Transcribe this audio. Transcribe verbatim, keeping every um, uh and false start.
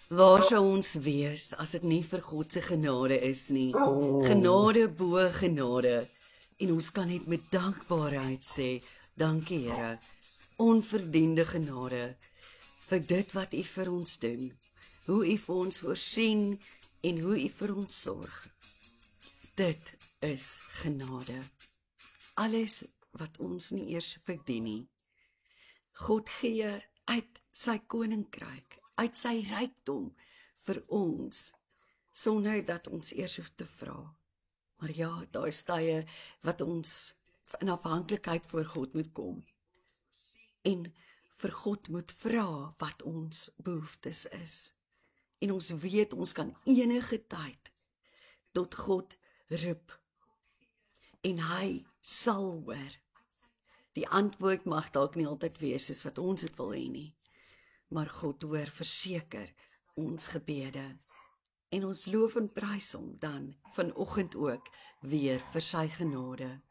Waar sou ons wees as dit nie vir God se genade is nie? Genade bo genade. En ons kan net met dankbaarheid sê, dankie Here, onverdiende genade vir dit wat U vir ons doen, hoe U vir ons voorsien en hoe U vir ons sorg. Dit is genade. Alles wat ons nie eers verdien nie. God gee uit sy koninkryk, uit sy rykdom vir ons, sonder dat ons eers hoef te vra. Maar ja, daar is tye wat ons in afhanklikheid voor God moet kom en vir God moet vra wat ons behoeftes is. En ons weet ons kan enige tyd tot God roep en hy sal hoor. Die antwoord mag dalk nie altyd wees soos wat ons dit wil hê nie, maar God hoor verseker ons gebede. En ons loof en prys hom dan vanoggend ook weer vir sy genade.